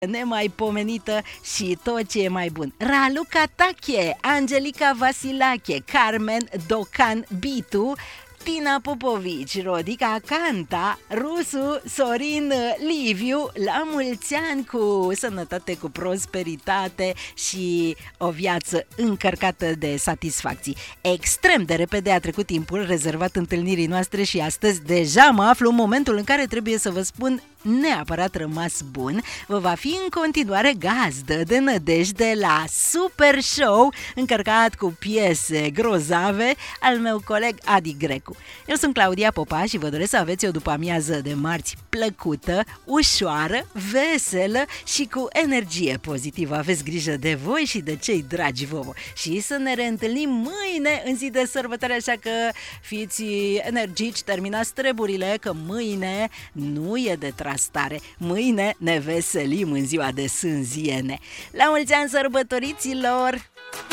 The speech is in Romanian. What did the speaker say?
nemaipomenită și tot ce e mai bun. Raluca Tache, Angelica Vasilache, Carmen Docan Bitu, Tina Popovici, Rodica Canta, Rusu, Sorin Liviu, la mulți ani, cu sănătate, cu prosperitate și o viață încărcată de satisfacții. Extrem de repede a trecut timpul rezervat întâlnirii noastre și astăzi deja mă aflu în momentul în care trebuie să vă spun neapărat rămas bun. Vă va fi în continuare gazdă de nădejde la super show încărcat cu piese grozave al meu coleg Adi Grecu. Eu sunt Claudia Popa și vă doresc să aveți o după-amiază de marți plăcută, ușoară, veselă și cu energie pozitivă. Aveți grijă de voi și de cei dragi vouă. Și să ne reîntâlnim mâine în zi de sărbătoare, așa că fiți energici, terminați treburile, că mâine nu e de trastare. Mâine ne veselim în ziua de sânziene. La mulți ani sărbătoriților!